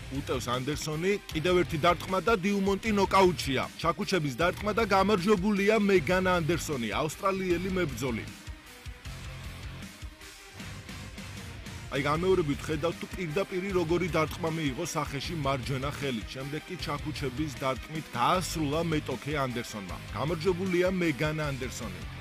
უტევს ანდერსონი, კიდევ ერთი დარტყმა და დიუმონტი ნოკაუტშია. ჩაკუჩების დარტყმა და გამარჯვებულია მეგან ანდერსონი, ავსტრალიელი მებრძოლი. აი გამეორებით ხედავთ თუ პირდაპირი როგორი დარტყმა მიიღო სახეში მარჯვენა ხელით. შემდეგ კი ჩაკუჩების დარტყმით დაასრულა მეტოქე ანდერსონმა. გამარჯვებულია მეგან ანდერსონი.